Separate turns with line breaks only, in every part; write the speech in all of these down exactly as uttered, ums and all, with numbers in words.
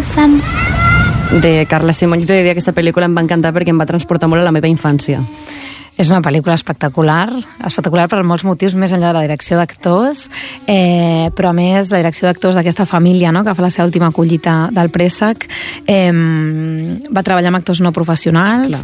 with them.
De Carla Simón. Jo t'he de dir que aquesta pel·lícula em va encantar perquè em va transportar molt a la meva infància.
És una pel·lícula espectacular, espectacular per molts motius, més enllà de la direcció d'actors, eh, però a més la direcció d'actors d'aquesta família, no?, que fa la seva última collita del préssec, eh, va treballar amb actors no professionals,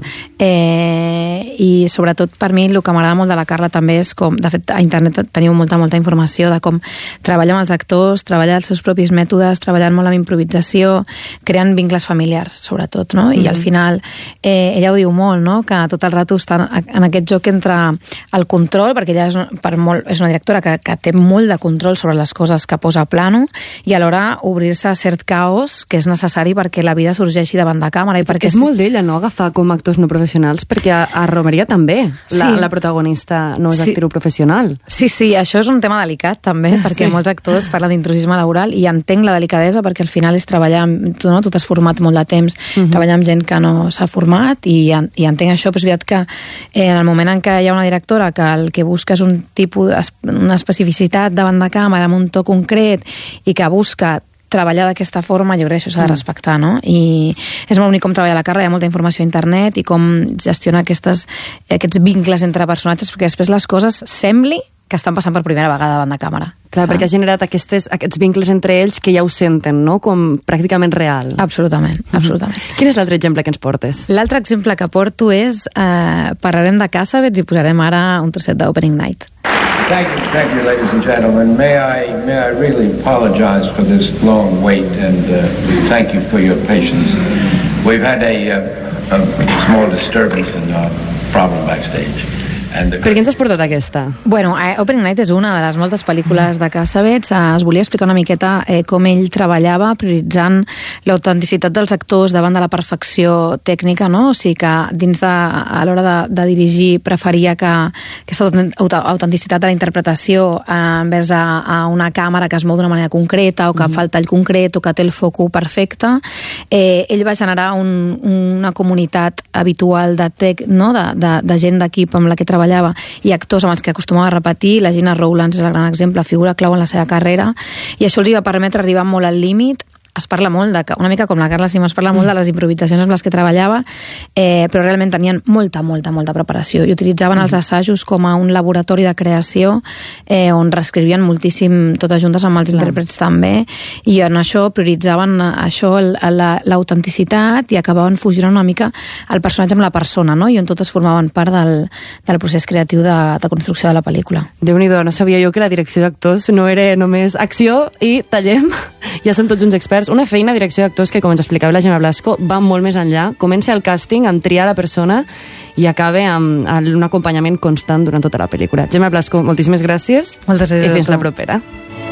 eh, i sobretot per mi el que m'agrada molt de la Carla també és com, de fet a internet teniu molta, molta informació de com treballa amb els actors, treballa els seus propis mètodes, treballant molt amb improvisació, creant vincles familiars, sobretot, no? I mm. al final, eh, ella ho diu molt, no?, que tot el rato està en aquest joc entre el control, perquè ella és, per molt, és una directora que, que té molt de control sobre les coses que posa a plano, i alhora obrir-se a cert caos que és necessari perquè la vida sorgeixi davant de càmera. I perquè
és molt d'ella, no?, agafar com actors no professionals, perquè a, a Romeria també la, sí. la protagonista no és sí. actriu professional.
Sí, sí, això és un tema delicat també, perquè sí. molts actors parlen d'intrusisme laboral i entenc la delicadesa perquè al final és treballar amb, tu, no? tu t'has format molt de temps, uh-huh. treballar amb gent que no s'ha format i, i entenc això, però és veritat que eh, en el moment en què hi ha una directora que el que busca és un tipus, una especificitat davant de càmera amb un to concret i que busca treballar d'aquesta forma, jo crec que això s'ha de respectar, no? I és molt bonic com treballa la Carla, hi ha molta informació a internet i com gestiona aquestes, aquests vincles entre personatges, perquè després les coses sembli que estan passant per primera vegada davant de càmera.
Clar, saps? Perquè ha generat aquestes, aquests vincles entre ells que ja ho senten, no?, com pràcticament real.
Absolutament, absolutament.
Mm-hmm. Quin és l'altre exemple que ens portes?
L'altre exemple que porto és, eh, parlarem de Cassavetes i posarem ara un trosset d'Opening Night.
Thank you, thank you, ladies and gentlemen. May I, may I really apologize for this long wait and uh, thank you for your patience. We've had a, uh, a small disturbance in our problem backstage.
Per què ens has portat aquesta?
Bueno, eh, Opening Night és una de les moltes pel·lícules de Cassavetes. Eh, es volia explicar una miqueta eh, com ell treballava prioritzant l'autenticitat dels actors davant de la perfecció tècnica, no? O sigui que dins de, a l'hora de, de dirigir preferia que aquesta autenticitat de la interpretació eh, envers a, a una càmera que es mou d'una manera concreta o que mm. fa el tall concret o que té el foco perfecte. Eh, ell va generar un, una comunitat habitual de tec, no? de, de, de gent d'equip amb la que treballava treballava i actors amb els que acostumava a repetir. La Gina Rowlands és el gran exemple, figura clau en la seva carrera, i això els hi va permetre arribar molt al límit. Es parla molt, de, una mica com la Carla Simón, es parla molt de les improvisacions amb les que treballava, eh, però realment tenien molta, molta, molta preparació i utilitzaven els assajos com a un laboratori de creació eh, on reescrivien moltíssim totes juntes amb els intèrprets també, i en això prioritzaven això, l'autenticitat, i acabaven fusionant una mica el personatge amb la persona, no? I on totes formaven part del, del procés creatiu de, de construcció de la pel·lícula.
Déu-n'hi-do, no sabia jo que la direcció d'actors no era només acció i tallem, ja som tots uns experts. Una feina, direcció d'actors, que, com ens explicava la Gemma Blasco, va molt més enllà. Comença el càsting, amb triar la persona, i acaba amb, amb un acompanyament constant durant tota la pel·lícula. Gemma Blasco, moltíssimes gràcies.
Moltes gràcies.
I fins la propera.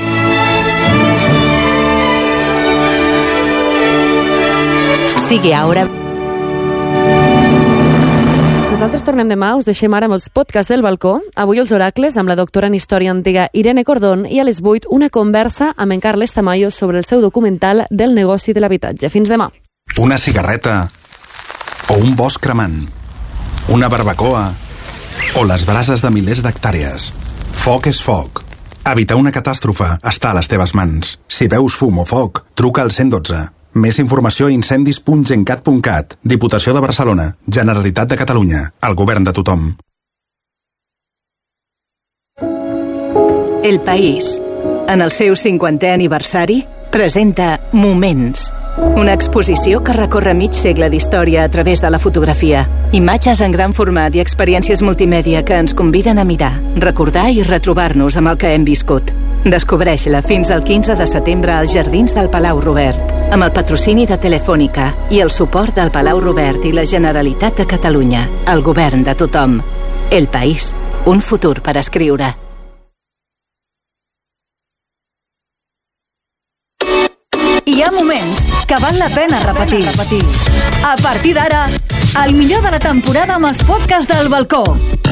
Sigue ahora.
Nosaltres tornem demà, us deixem ara amb els podcasts del balcó. Avui els oracles amb la doctora en història antiga Irene Cordón, i a les vuit una conversa amb en Carles Tamayo sobre el seu documental del negoci de l'habitatge. Fins demà.
Una cigarreta o un bosc cremant, una barbacoa o les brases de milers d'hectàrees. Foc és foc. Evitar una catàstrofe està a les teves mans. Si veus fum o foc, truca al cent dotze. Més informació a incendis punt gencat punt cat. Diputació de Barcelona. Generalitat de Catalunya. El govern de tothom.
El País, en el seu cinquantè aniversari, presenta Moments, una exposició que recorre mig segle d'història a través de la fotografia. Imatges en gran format i experiències multimèdia que ens conviden a mirar, recordar i retrobar-nos amb el que hem viscut. Descobreix-la fins al quinze de setembre als Jardins del Palau Robert, amb el patrocini de Telefònica i el suport del Palau Robert i la Generalitat de Catalunya, el govern de tothom. El País, un futur per escriure.
Hi ha moments que val la pena repetir. A partir d'ara, el millor de la temporada amb els podcasts del balcó.